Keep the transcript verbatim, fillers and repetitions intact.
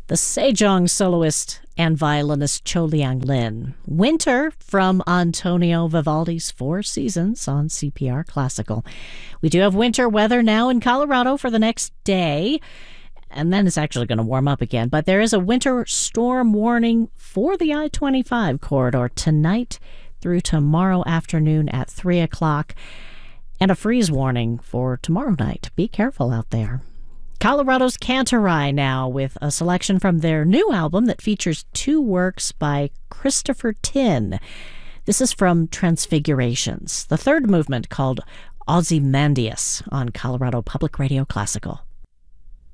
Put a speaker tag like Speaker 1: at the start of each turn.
Speaker 1: the Sejong soloist and violinist Cho Liang Lin. Winter from Antonio Vivaldi's Four Seasons on C P R Classical. We do have winter weather now in Colorado for the next day, and then it's actually going to warm up again. But there is a winter storm warning for the I twenty-five corridor tonight through tomorrow afternoon at three o'clock, and a freeze warning for tomorrow night. Be careful out there. Colorado's Cantorai now with a selection from their new album that features two works by Christopher Tin. This is from Transfigurations, the third movement called Ozymandias on Colorado Public Radio Classical.